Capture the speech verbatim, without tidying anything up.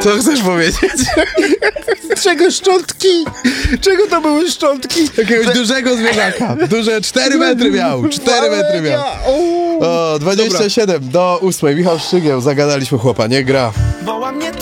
Co chcesz powiedzieć? Czego szczątki? Czego to były szczątki? Jakiegoś dużego zwierzaka. Duże cztery metry miał. cztery metry miał. O, dwadzieścia siedem do ósmej. Michał Szczygieł. Zagadaliśmy chłopa, nie gra. Woła mnie to